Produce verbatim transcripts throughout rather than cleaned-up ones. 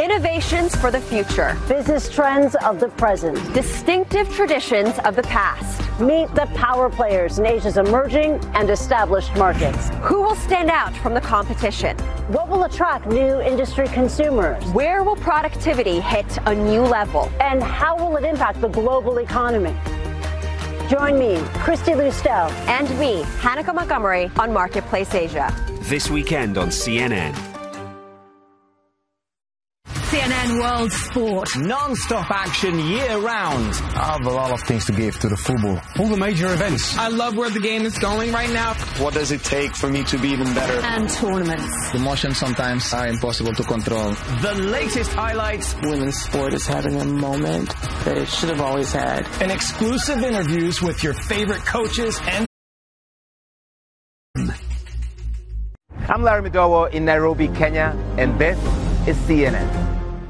Innovations for the future. Business trends of the present. Distinctive traditions of the past. Meet the power players in Asia's emerging and established markets. Who will stand out from the competition? What will attract new industry consumers? Where will productivity hit a new level? And how will it impact the global economy? Join me, Christy Lustell. And me, Hanneke Montgomery, on Marketplace Asia. This weekend on C N N. C N N World Sport. Non-stop action year-round. I have a lot of things to give to the football. All the major events. I love where the game is going right now. What does it take for me to be even better? And tournaments. The emotions sometimes are impossible to control. The latest highlights. Women's sport is having a moment that it should have always had. And exclusive interviews with your favorite coaches and... I'm Larry Madowo in Nairobi, Kenya, and this is C N N.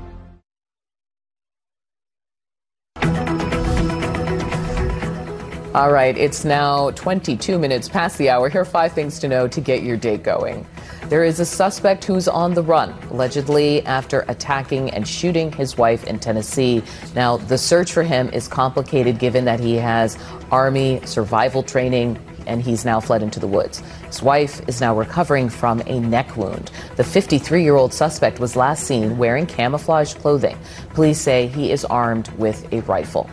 All right, it's now twenty-two minutes past the hour. Here are five things to know to get your day going. There is a suspect who's on the run, allegedly after attacking and shooting his wife in Tennessee. Now, the search for him is complicated given that he has Army survival training and he's now fled into the woods. His wife is now recovering from a neck wound. The fifty-three-year-old suspect was last seen wearing camouflage clothing. Police say he is armed with a rifle.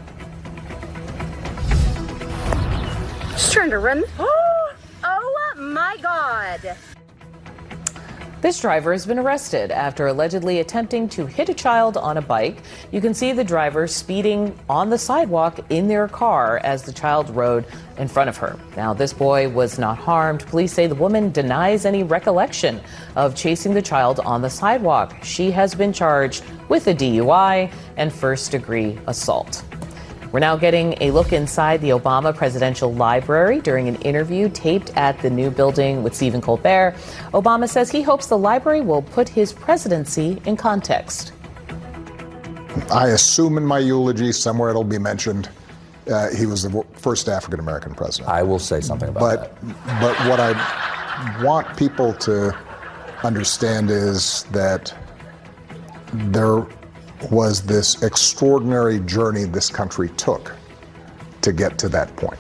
She's trying to run. Oh, oh my God. This driver has been arrested after allegedly attempting to hit a child on a bike. You can see the driver speeding on the sidewalk in their car as the child rode in front of her. Now, this boy was not harmed. Police say the woman denies any recollection of chasing the child on the sidewalk. She has been charged with a D U I and first-degree assault. We're now getting a look inside the Obama Presidential Library during an interview taped at the new building with Stephen Colbert. Obama says he hopes the library will put his presidency in context. I assume in my eulogy somewhere it'll be mentioned uh, he was the first African-American president. I will say something about but, that. But what I want people to understand is that there was this extraordinary journey this country took to get to that point.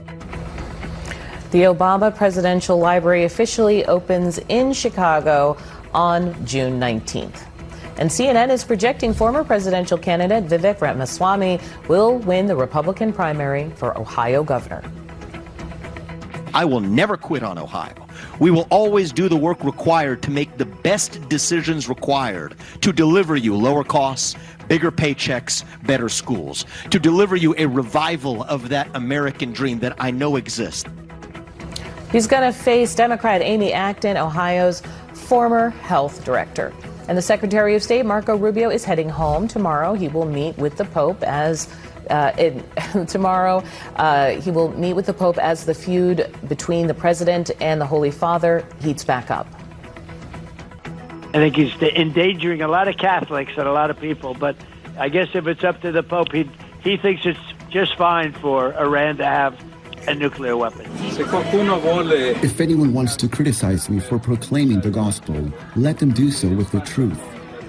The Obama Presidential Library officially opens in Chicago on June nineteenth. And C N N is projecting former presidential candidate Vivek Ramaswamy will win the Republican primary for Ohio governor. I will never quit on Ohio. We will always do the work required to make the best decisions required to deliver you lower costs, bigger paychecks, better schools, to deliver you a revival of that American dream that I know exists. He's going to face Democrat Amy Acton, Ohio's former health director. And the Secretary of State, Marco Rubio, is heading home tomorrow. He will meet with the Pope as Uh, in, tomorrow, uh, he will meet with the Pope as the feud between the president and the Holy Father heats back up. I think he's endangering a lot of Catholics and a lot of people, but I guess if it's up to the Pope, he, he thinks it's just fine for Iran to have a nuclear weapon. If anyone wants to criticize me for proclaiming the gospel, let them do so with the truth.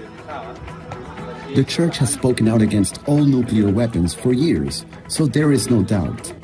The church has spoken out against all nuclear weapons for years, so there is no doubt.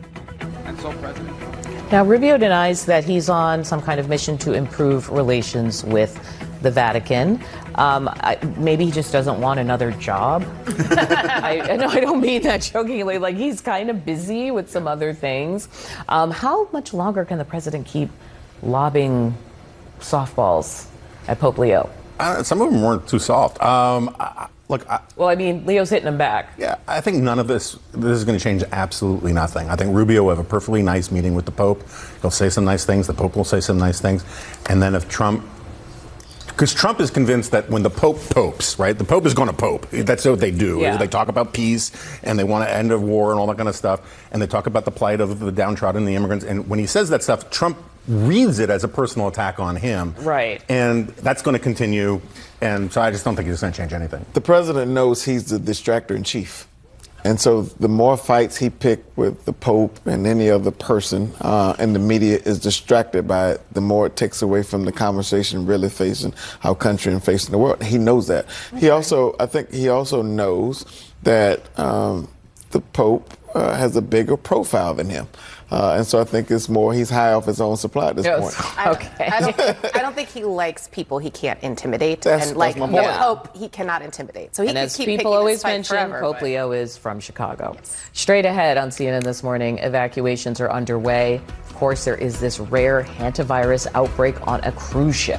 Now, Rubio denies that he's on some kind of mission to improve relations with the Vatican. Um, I, maybe he just doesn't want another job. I, I, know, I don't mean that jokingly. Like, he's kind of busy with some other things. Um, how much longer can the president keep lobbing softballs at Pope Leo? Uh, some of them weren't too soft. Um, I, Look, I, well, I mean, Leo's hitting him back. Yeah, I think none of this, this is going to change absolutely nothing. I think Rubio will have a perfectly nice meeting with the Pope. He'll say some nice things. The Pope will say some nice things. And then if Trump, because Trump is convinced that when the Pope popes, right, the Pope is going to pope. That's what they do. Yeah. They talk about peace and they want an end of war and all that kind of stuff. And they talk about the plight of the downtrodden, the immigrants. And when he says that stuff, Trump reads it as a personal attack on him. Right. And that's going to continue. And so I just don't think he's going to change anything. The president knows he's the distractor in chief. And so the more fights he picked with the Pope and any other person, uh, and the media is distracted by it, the more it takes away from the conversation really facing our country and facing the world. He knows that. Okay. He also, I think he also knows that um, the Pope uh, has a bigger profile than him. Uh, and so I think it's more, he's high off his own supply at this yes. point. I, okay. I don't, think, I don't think he likes people he can't intimidate. That's, and like that's the yeah. Pope, he cannot intimidate. So he and can as keep people always mention, forever, Pope but... Leo is from Chicago. Yes. Straight ahead on C N N this morning, evacuations are underway. Of course, there is this rare hantavirus outbreak on a cruise ship.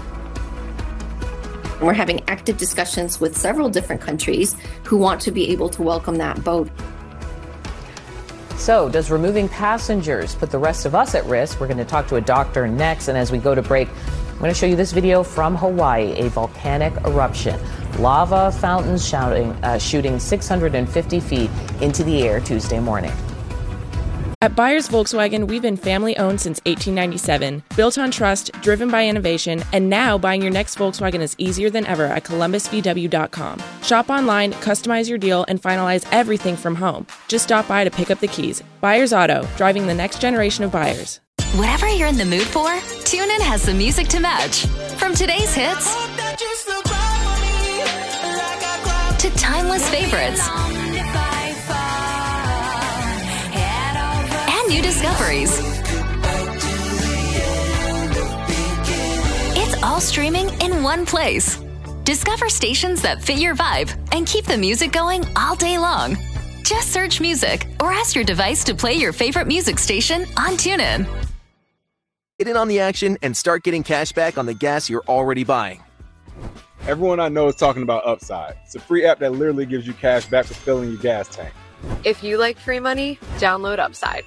We're having active discussions with several different countries who want to be able to welcome that boat. So, does removing passengers put the rest of us at risk? We're going to talk to a doctor next. And as we go to break, I'm going to show you this video from Hawaii, a volcanic eruption. Lava fountains shouting, uh, shooting six hundred fifty feet into the air Tuesday morning. At Byers Volkswagen, we've been family-owned since eighteen ninety-seven, built on trust, driven by innovation, and now buying your next Volkswagen is easier than ever at Columbus V W dot com. Shop online, customize your deal, and finalize everything from home. Just stop by to pick up the keys. Byers Auto, driving the next generation of buyers. Whatever you're in the mood for, TuneIn has the music to match. From today's hits to timeless favorites. New discoveries. It's all streaming in one place. Discover stations that fit your vibe and keep the music going all day long. Just search music or ask your device to play your favorite music station on TuneIn. Get in on the action and start getting cash back on the gas you're already buying. Everyone I know is talking about Upside. It's a free app that literally gives you cash back for filling your gas tank. If you like free money, download Upside.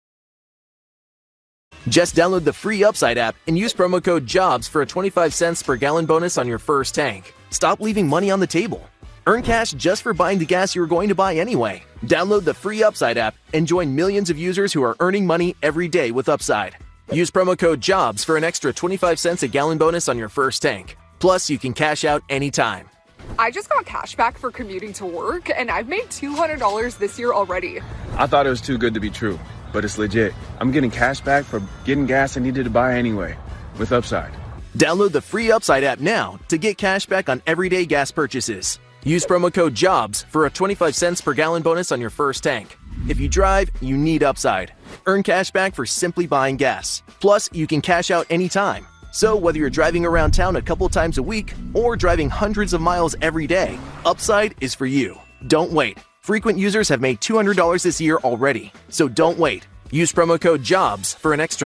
Just download the free Upside app and use promo code JOBS for a twenty-five cents per gallon bonus on your first tank. Stop leaving money on the table. Earn cash just for buying the gas you were going to buy anyway. Download the free Upside app and join millions of users who are earning money every day with Upside. Use promo code JOBS for an extra twenty-five cents a gallon bonus on your first tank. Plus, you can cash out anytime. I just got cash back for commuting to work, and I've made two hundred dollars this year already. I thought it was too good to be true. But it's legit. I'm getting cash back for getting gas I needed to buy anyway with Upside. Download the free Upside app now to get cash back on everyday gas purchases. Use promo code JOBS for a twenty-five cents per gallon bonus on your first tank. If you drive, you need Upside. Earn cash back for simply buying gas. Plus, you can cash out anytime. So whether you're driving around town a couple times a week or driving hundreds of miles every day, Upside is for you. Don't wait. Frequent users have made two hundred dollars this year already, so don't wait. Use promo code JOBS for an extra.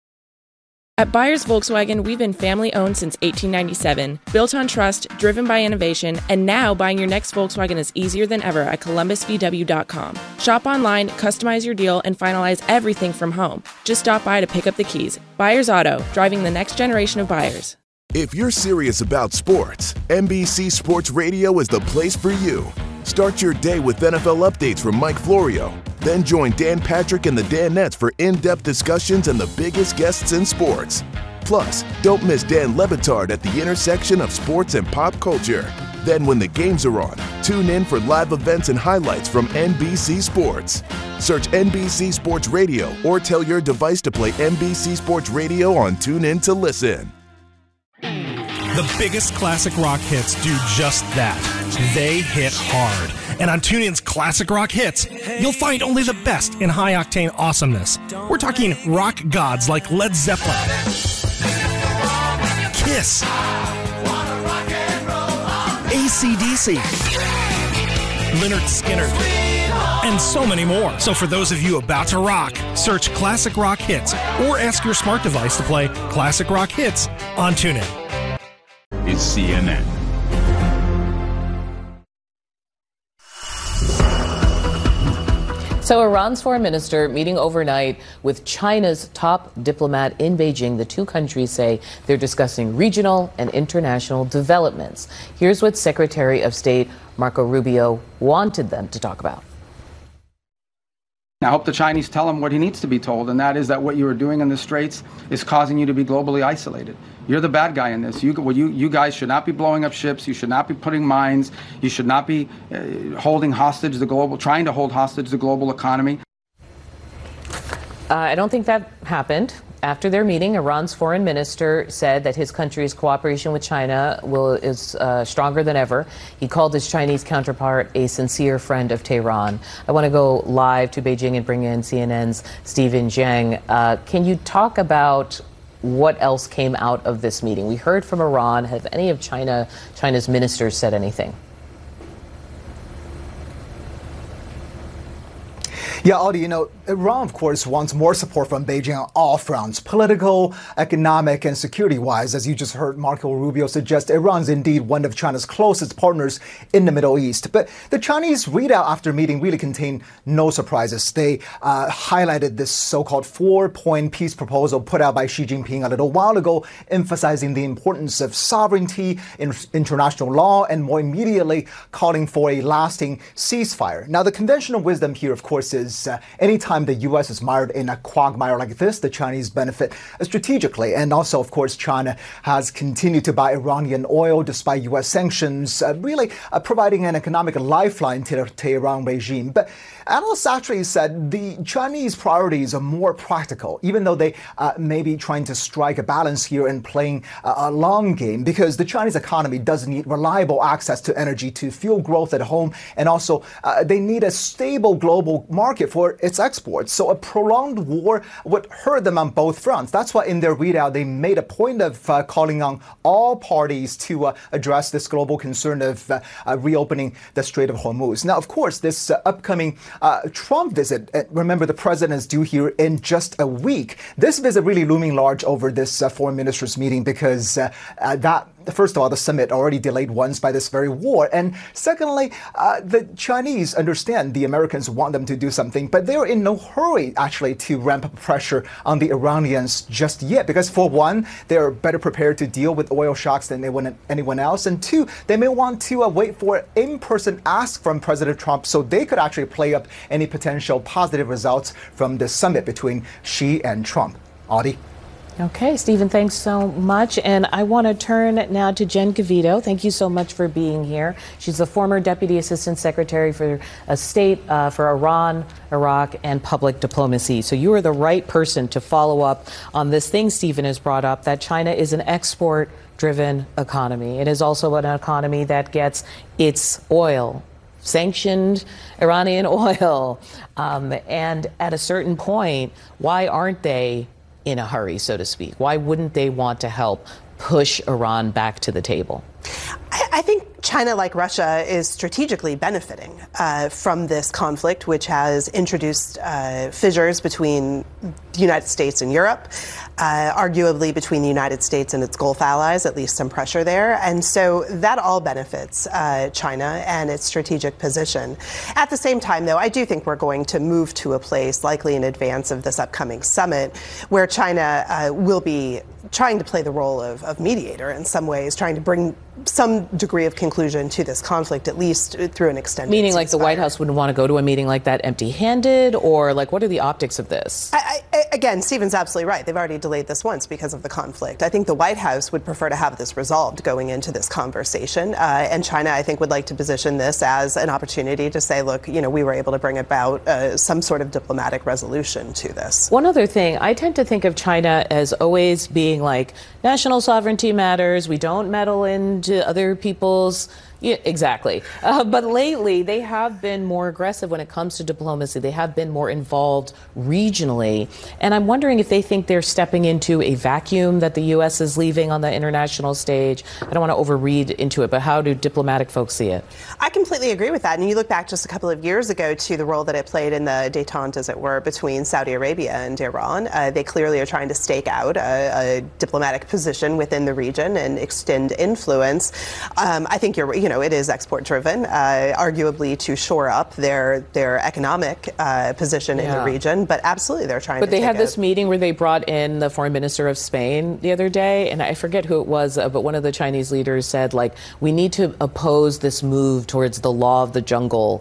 At Byers Volkswagen, we've been family-owned since eighteen ninety-seven, built on trust, driven by innovation, and now buying your next Volkswagen is easier than ever at Columbus V W dot com. Shop online, customize your deal, and finalize everything from home. Just stop by to pick up the keys. Byers Auto, driving the next generation of buyers. If you're serious about sports, N B C Sports Radio is the place for you. Start your day with N F L updates from Mike Florio. Then join Dan Patrick and the Danettes for in-depth discussions and the biggest guests in sports. Plus, don't miss Dan Le Batard at the intersection of sports and pop culture. Then when the games are on, tune in for live events and highlights from N B C Sports. Search N B C Sports Radio or tell your device to play N B C Sports Radio on TuneIn to listen. The biggest classic rock hits do just that. They hit hard. And on TuneIn's Classic Rock Hits, you'll find only the best in high-octane awesomeness. We're talking rock gods like Led Zeppelin, Kiss, A C D C, Lynyrd Skynyrd, and so many more. So for those of you about to rock, search Classic Rock Hits or ask your smart device to play Classic Rock Hits on TuneIn. It's C N N. So Iran's foreign minister meeting overnight with China's top diplomat in Beijing. The two countries say they're discussing regional and international developments. Here's what Secretary of State Marco Rubio wanted them to talk about. I hope the Chinese tell him what he needs to be told, and that is that what you are doing in the Straits is causing you to be globally isolated. You're the bad guy in this. You, well, you, you guys should not be blowing up ships. You should not be putting mines. You should not be uh, holding hostage the global, trying to hold hostage the global economy. Uh, I don't think that happened. After their meeting, Iran's foreign minister said that his country's cooperation with China will is uh, stronger than ever. He called his Chinese counterpart a sincere friend of Tehran. I want to go live to Beijing and bring in C N N's Stephen Jiang. Uh, can you talk about what else came out of this meeting? We heard from Iran. Have any of China China's ministers said anything? Yeah, Audie, you know, Iran, of course, wants more support from Beijing on all fronts, political, economic, and security-wise. As you just heard Marco Rubio suggest, Iran's indeed one of China's closest partners in the Middle East. But the Chinese readout after meeting really contained no surprises. They uh, highlighted this so-called four-point peace proposal put out by Xi Jinping a little while ago, emphasizing the importance of sovereignty, in international law, and more immediately calling for a lasting ceasefire. Now, the conventional wisdom here, of course, is Uh, anytime the U S is mired in a quagmire like this, the Chinese benefit strategically. And also, of course, China has continued to buy Iranian oil despite U S sanctions, uh, really uh, providing an economic lifeline to the Tehran regime. But analysts actually said the Chinese priorities are more practical, even though they uh, may be trying to strike a balance here and playing uh, a long game, because the Chinese economy does need reliable access to energy to fuel growth at home. And also, uh, they need a stable global market for its exports. So a prolonged war would hurt them on both fronts. That's why in their readout, they made a point of uh, calling on all parties to uh, address this global concern of uh, uh, reopening the Strait of Hormuz. Now, of course, this uh, upcoming uh, Trump visit, uh, remember the president is due here in just a week. This visit really looming large over this uh, foreign ministers meeting because uh, uh, that First of all, the summit already delayed once by this very war. And secondly, uh, the Chinese understand the Americans want them to do something, but they're in no hurry, actually, to ramp up pressure on the Iranians just yet. Because for one, they're better prepared to deal with oil shocks than anyone else. And two, they may want to uh, wait for an in-person ask from President Trump so they could actually play up any potential positive results from the summit between Xi and Trump. Audie? Okay, Stephen, thanks so much. And I want to turn now to Jen Cavito. Thank you so much for being here. She's the former Deputy Assistant Secretary for uh, State uh, for Iran, Iraq, and Public Diplomacy. So you are the right person to follow up on this thing Stephen has brought up, that China is an export-driven economy. It is also an economy that gets its oil, sanctioned Iranian oil. Um, and at a certain point, why aren't they in a hurry, so to speak? Why wouldn't they want to help push Iran back to the table? I think China, like Russia, is strategically benefiting uh, from this conflict, which has introduced uh, fissures between the United States and Europe, uh, arguably between the United States and its Gulf allies, at least some pressure there. And so that all benefits uh, China and its strategic position. At the same time, though, I do think we're going to move to a place, likely in advance of this upcoming summit, where China uh, will be trying to play the role of, of mediator in some ways, trying to bring some degree of conclusion to this conflict, at least through an extended Meaning ceasefire. Like the White House wouldn't want to go to a meeting like that empty-handed, or like what are the optics of this? I, I, again, Stephen's absolutely right. They've already delayed this once because of the conflict. I think the White House would prefer to have this resolved going into this conversation. Uh, and China, I think, would like to position this as an opportunity to say, look, you know, we were able to bring about uh, some sort of diplomatic resolution to this. One other thing, I tend to think of China as always being like, national sovereignty matters, we don't meddle into other people's. Yeah, exactly. Uh, but lately, they have been more aggressive when it comes to diplomacy. They have been more involved regionally. And I'm wondering if they think they're stepping into a vacuum that the U S is leaving on the international stage. I don't want to overread into it, but how do diplomatic folks see it? I completely agree with that. And you look back just a couple of years ago to the role that it played in the détente, as it were, between Saudi Arabia and Iran. Uh, they clearly are trying to stake out a, a diplomatic position within the region and extend influence. Um, I think you're, you know, it is export-driven, uh, arguably to shore up their their economic uh, position yeah. in the region. But absolutely, they're trying but to But they had a, this meeting where they brought in the foreign minister of Spain the other day, and I forget who it was, uh, but one of the Chinese leaders said, like, we need to oppose this move towards the law of the jungle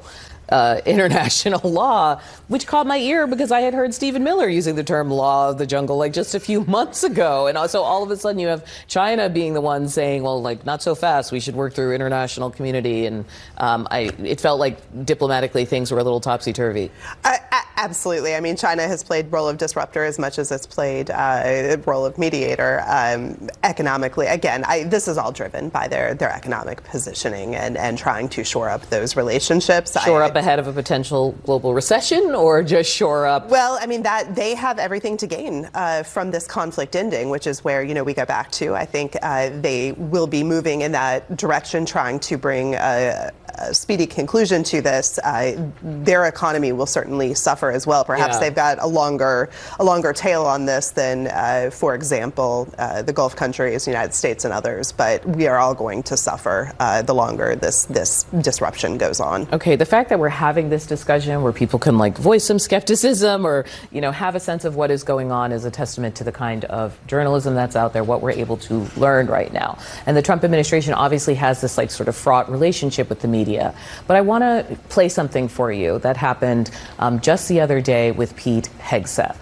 uh, international law, which caught my ear because I had heard Stephen Miller using the term law of the jungle like just a few months ago. And also all of a sudden you have China being the one saying, well, like, not so fast. We should work through international community. And um, I, it felt like diplomatically things were a little topsy-turvy. I, I, absolutely. I mean, China has played role of disruptor as much as it's played uh, a role of mediator um, economically. Again, I, this is all driven by their, their economic positioning and, and trying to shore up those relationships. Shore I, up ahead of a potential global recession, or just shore up? Well, I mean, that they have everything to gain uh, from this conflict ending, which is where, you know, we go back to. I think uh, they will be moving in that direction, trying to bring a, a speedy conclusion to this. Uh, their economy will certainly suffer as well. Perhaps Yeah. they've got a longer, a longer tail on this than, uh, for example, uh, the Gulf countries, the United States, and others. But we are all going to suffer uh, the longer this this disruption goes on. Okay, the fact that we're having this discussion where people can like voice some skepticism or, you know, have a sense of what is going on is a testament to the kind of journalism that's out there, what we're able to learn right now. And the Trump administration obviously has this like sort of fraught relationship with the media. But I want to play something for you that happened um, just the other day with Pete Hegseth.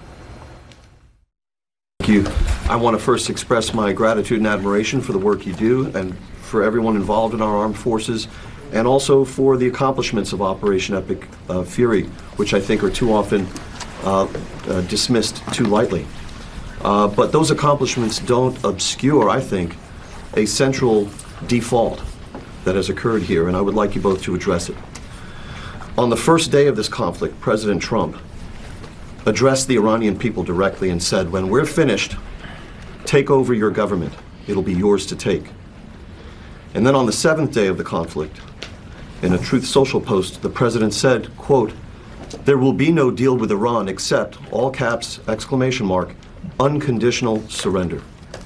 Thank you. I want to first express my gratitude and admiration for the work you do and for everyone involved in our armed forces, and also for the accomplishments of Operation Epic uh, Fury, which I think are too often uh, uh, dismissed too lightly. Uh, but those accomplishments don't obscure, I think, a central default that has occurred here, and I would like you both to address it. On the first day of this conflict, President Trump addressed the Iranian people directly and said, when we're finished, take over your government. It'll be yours to take. And then on the seventh day of the conflict, in a Truth Social post, the president said, quote, there will be no deal with Iran except, all caps, exclamation mark, unconditional surrender.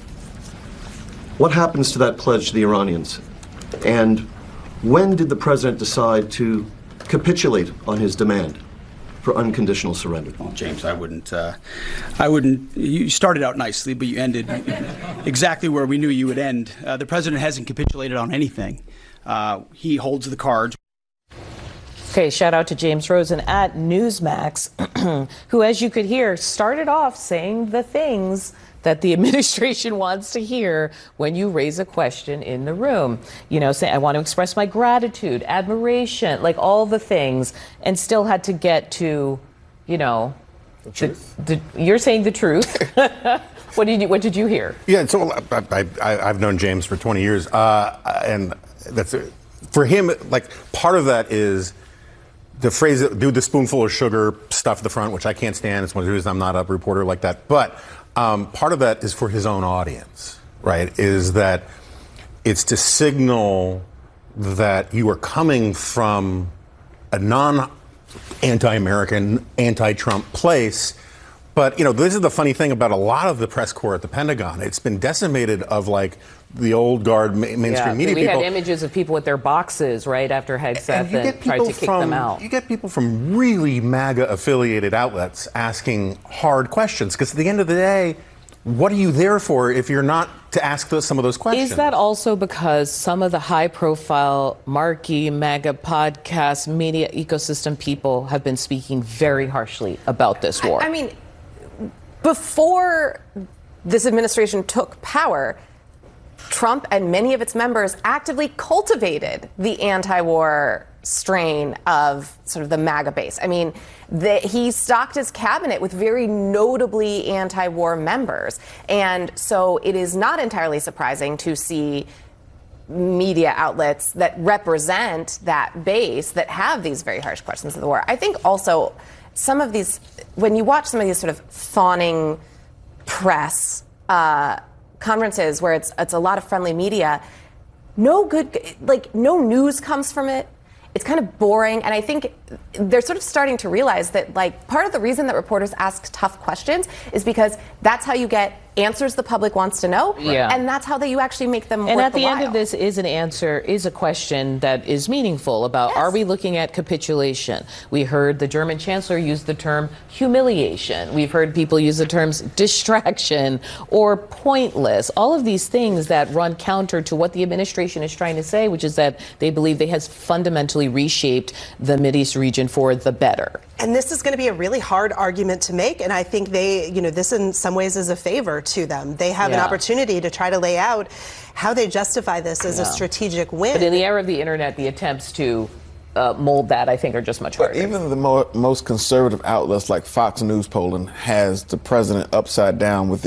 What happens to that pledge to the Iranians? And when did the president decide to capitulate on his demand for unconditional surrender? Well, James, I wouldn't, uh, I wouldn't, you started out nicely, but you ended exactly where we knew you would end. Uh, the president hasn't capitulated on anything. Uh, he holds the cards. Okay, shout out to James Rosen at Newsmax, who, as you could hear, started off saying the things that the administration wants to hear when you raise a question in the room. You know, say, I want to express my gratitude, admiration, like all the things, and still had to get to, you know, the truth. The, the, you're saying the truth. What did you What did you hear? Yeah, so I, I, I've known James for twenty years, uh, and that's for him. Like part of that is the phrase "do the spoonful of sugar" stuff at the front, which I can't stand. It's one of the reasons I'm not a reporter like that. But um, part of that is for his own audience, right? Is that it's to signal that you are coming from a non-anti-American, anti-Trump place. But, you know, this is the funny thing about a lot of the press corps at the Pentagon. It's been decimated of, like, the old guard ma- mainstream yeah, media we people. had images of people with their boxes right after Hegseth and, and tried to kick from, them out. You get people from really MAGA-affiliated outlets asking hard questions. Because at the end of the day, what are you there for if you're not to ask those, some of those questions? Is that also because some of the high-profile, marquee, MAGA podcast, media ecosystem people have been speaking very harshly about this war? I, I mean, before this administration took power, Trump and many of its members actively cultivated the anti-war strain of sort of the MAGA base. I mean, the, he stocked his cabinet with very notably anti-war members. And so it is not entirely surprising to see media outlets that represent that base that have these very harsh questions of the war. I think also some of these, when you watch some of these sort of fawning press uh, conferences where it's it's a lot of friendly media, no good, like no news comes from it. It's kind of boring, and I think they're sort of starting to realize that, like, part of the reason that reporters ask tough questions is because that's how you get answers the public wants to know. Yeah. And that's how that you actually make them And worth at the, the end while. of this is an answer, is a question that is meaningful about Yes. are we looking at capitulation? We heard the German chancellor use the term humiliation. We've heard people use the terms distraction or pointless. All of these things that run counter to what the administration is trying to say, which is that they believe they has fundamentally reshaped the Mideast region for the better. And this is going to be a really hard argument to make. And I think they, you know, this in some ways is a favor to them. They have an Yeah. opportunity to try to lay out how they justify this as a Yeah. strategic win. But in the era of the internet, the attempts to uh, mold that, I think, are just much harder. But even the more, most conservative outlets like Fox News polling has the president upside down with